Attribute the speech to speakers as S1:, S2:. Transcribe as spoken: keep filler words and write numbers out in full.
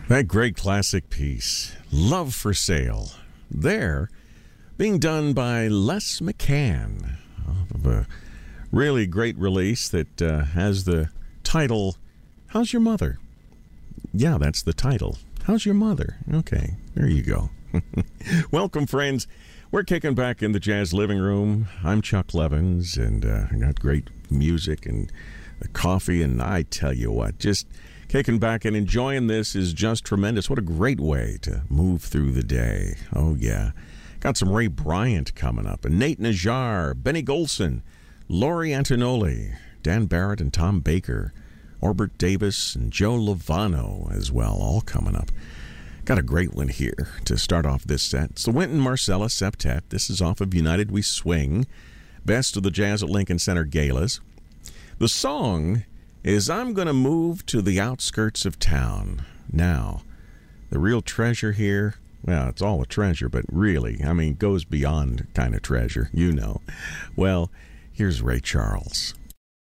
S1: That great classic piece, Love for Sale, there being done by Les McCann, of a really great release that uh, has the title, How's Your Mother? Yeah, that's the title. How's your mother? Okay, there you go. Welcome, friends. We're kicking back in the Jazz Living Room. I'm Chuck Levins, and uh, I got great music and the coffee, and I tell you what, just kicking back and enjoying this is just tremendous. What a great way to move through the day. Oh, yeah. Got some Ray Bryant coming up, and Nate Najjar, Benny Golson, Laurie Antonelli, Dan Barrett and Tom Baker, Orbert Davis and Joe Lovano as well, all coming up. Got a great one here to start off this set. It's the Wynton Marsalis Septet. This is off of United We Swing, Best of the Jazz at Lincoln Center Galas. The song is I'm Gonna Move to the Outskirts of Town. Now, the real treasure here, well, it's all a treasure, but really, I mean, goes beyond kind of treasure, you know. Well, here's Ray Charles.